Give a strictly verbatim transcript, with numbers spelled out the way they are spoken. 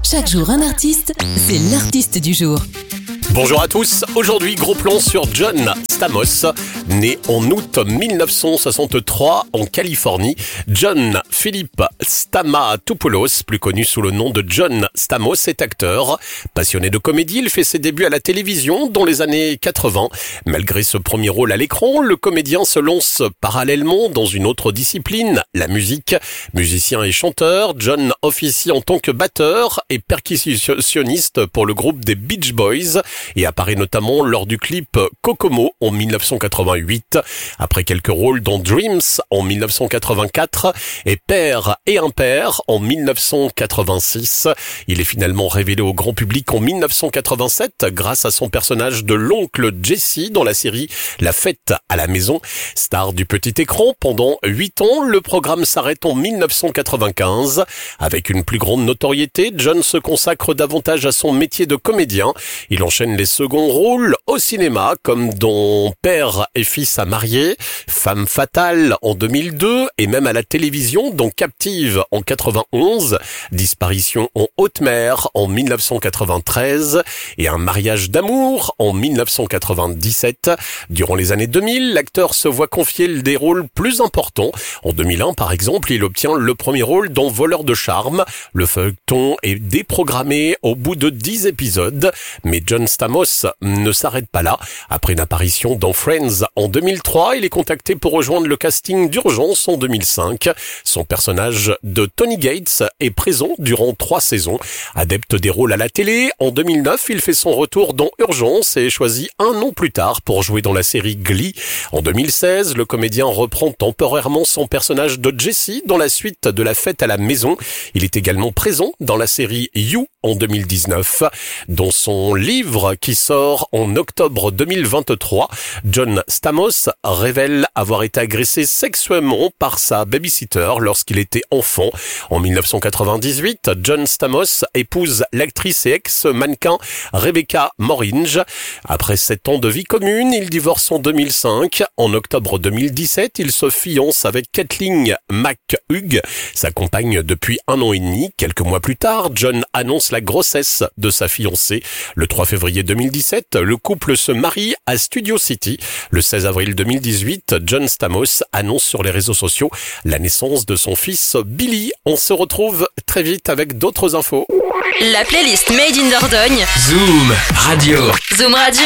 Chaque jour un artiste, c'est l'artiste du jour. Bonjour à tous, aujourd'hui gros plan sur John Stamos, né en août mille neuf cent soixante-trois en Californie. John Philip Stamatopoulos, plus connu sous le nom de John Stamos, est acteur. Passionné de comédie, il fait ses débuts à la télévision dans les années quatre-vingts. Malgré ce premier rôle à l'écran, le comédien se lance parallèlement dans une autre discipline, la musique. Musicien et chanteur, John officie en tant que batteur et percussionniste pour le groupe des Beach Boys et apparaît notamment lors du clip Kokomo en mille neuf cent quatre-vingt-huit. Après quelques rôles dans Dreams en mille neuf cent quatre-vingt-quatre et Père et Impair en mille neuf cent quatre-vingt-six, il est finalement révélé au grand public en mille neuf cent quatre-vingt-sept grâce à son personnage de l'oncle Jesse dans la série La Fête à la Maison. Star du petit écran pendant huit ans, le programme s'arrête en mille neuf cent quatre-vingt-quinze. Avec une plus grande notoriété, John se consacre davantage à son métier de comédien. Il enchaîne les seconds rôles au cinéma, comme dans Père et fils à marier, Femme fatale en deux mille deux, et même à la télévision dans Captive en quatre-vingt-onze, Disparition en haute mer en mille neuf cent quatre-vingt-treize, et Un mariage d'amour en mille neuf cent quatre-vingt-dix-sept. Durant les années deux mille, l'acteur se voit confier des rôles plus importants. En deux mille un, par exemple, il obtient le premier rôle dans Voleur de charme. Le feuilleton est déprogrammé au bout de dix épisodes, mais John Stamos ne s'arrête pas là. Après une apparition dans Friends en deux mille trois, il est contacté pour rejoindre le casting d'Urgence en deux mille cinq. Son personnage de Tony Gates est présent durant trois saisons. Adepte des rôles à la télé, en deux mille neuf, il fait son retour dans Urgence et est choisi un an plus tard pour jouer dans la série Glee. En deux mille seize, le comédien reprend temporairement son personnage de Jesse dans la suite de La Fête à la Maison. Il est également présent dans la série You en deux mille dix-neuf. Dans son livre qui sort en octobre deux mille vingt-trois, John Stamos révèle avoir été agressé sexuellement par sa babysitter lorsqu'il était enfant. En mille neuf cent quatre-vingt-dix-huit, John Stamos épouse l'actrice et ex-mannequin Rebecca Moringe. Après sept ans de vie commune, il divorce en deux mille cinq. En octobre deux mille dix-sept, il se fiance avec Kathleen McHugh, sa compagne depuis un an et demi. Quelques mois plus tard, John annonce la grossesse de sa fiancée. Le trois février deux mille dix-sept, le couple se marie à Studio City. Le seize avril deux mille dix-huit, John Stamos annonce sur les réseaux sociaux la naissance de son fils Billy. On se retrouve très vite avec d'autres infos. La playlist Made in Dordogne. Zoom Radio. Zoom Radio.